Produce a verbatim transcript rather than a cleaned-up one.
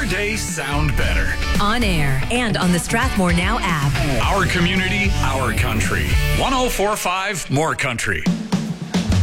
your day sound better. On air and on the Strathmore Now app. Our community, our country. one oh four point five More Country.